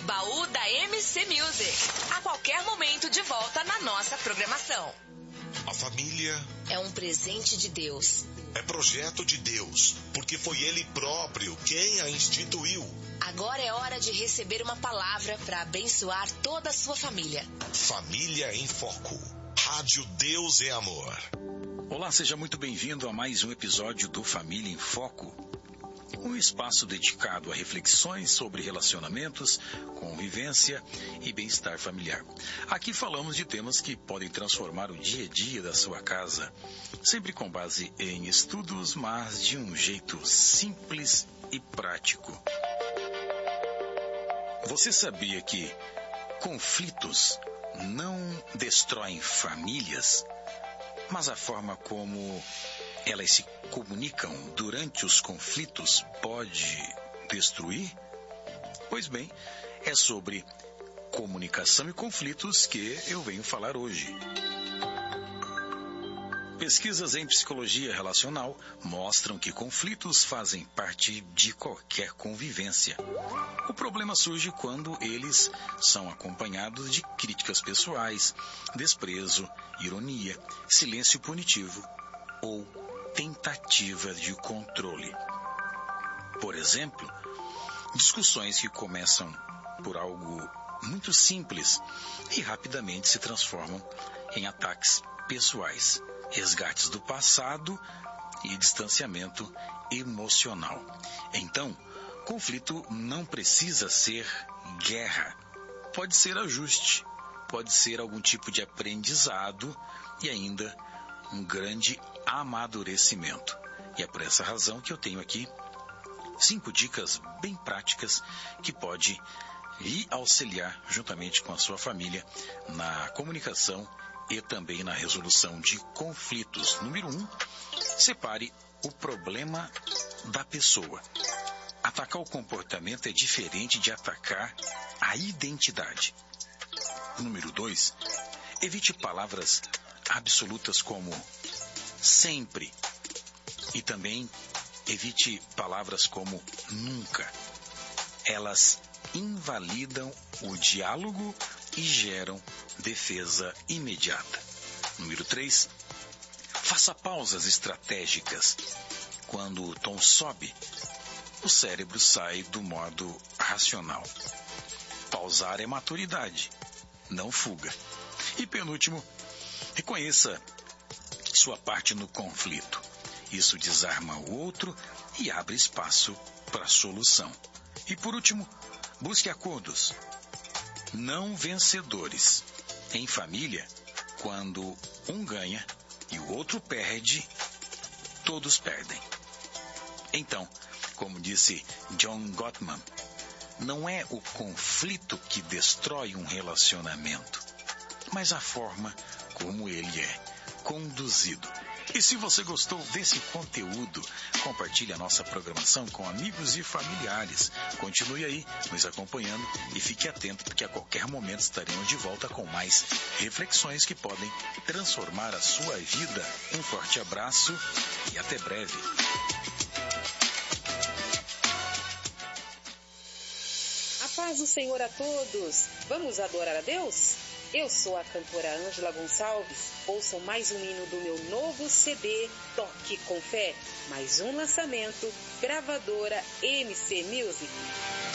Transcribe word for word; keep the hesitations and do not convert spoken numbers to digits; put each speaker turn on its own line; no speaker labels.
Baú da M C Music. A qualquer momento de volta na nossa programação.
A família
é um presente de Deus.
É projeto de Deus, porque foi Ele próprio quem a instituiu.
Agora é hora de receber uma palavra para abençoar toda a sua família.
Família em Foco. Rádio Deus é Amor.
Olá, seja muito bem-vindo a mais um episódio do Família em Foco. Um espaço dedicado a reflexões sobre relacionamentos, convivência e bem-estar familiar. Aqui falamos de temas que podem transformar o dia a dia da sua casa, sempre com base em estudos, mas de um jeito simples e prático. Você sabia que conflitos não destroem famílias, mas a forma como elas se comunicam durante os conflitos pode destruir? Pois bem, é sobre comunicação e conflitos que eu venho falar hoje. Pesquisas em psicologia relacional mostram que conflitos fazem parte de qualquer convivência. O problema surge quando eles são acompanhados de críticas pessoais, desprezo, ironia, silêncio punitivo ou tentativa de controle. Por exemplo, discussões que começam por algo muito simples e rapidamente se transformam em ataques pessoais, resgates do passado e distanciamento emocional. Então, conflito não precisa ser guerra. Pode ser ajuste, pode ser algum tipo de aprendizado e ainda um grande amadurecimento. E é por essa razão que eu tenho aqui cinco dicas bem práticas que pode lhe auxiliar juntamente com a sua família na comunicação e também na resolução de conflitos. Número um, separe o problema da pessoa. Atacar o comportamento é diferente de atacar a identidade. Número dois, evite palavras absolutas como sempre e também evite palavras como nunca. Elas invalidam o diálogo e geram defesa imediata. Número três, faça pausas estratégicas. Quando o tom sobe, o cérebro sai do modo racional. Pausar é maturidade, não fuga. E penúltimo, reconheça sua parte no conflito. Isso desarma o outro e abre espaço para a solução. E por último, busque acordos, não vencedores. Em família, quando um ganha e o outro perde, todos perdem. Então, como disse John Gottman, não é o conflito que destrói um relacionamento, mas a forma como ele é conduzido. E se você gostou desse conteúdo, compartilhe a nossa programação com amigos e familiares. Continue aí nos acompanhando e fique atento, porque a qualquer momento estaremos de volta com mais reflexões que podem transformar a sua vida. Um forte abraço e até breve.
A paz do Senhor a todos. Vamos adorar a Deus? Eu sou a cantora Ângela Gonçalves. Ouçam mais um hino do meu novo C D, Toque com Fé. Mais um lançamento, gravadora M C Music.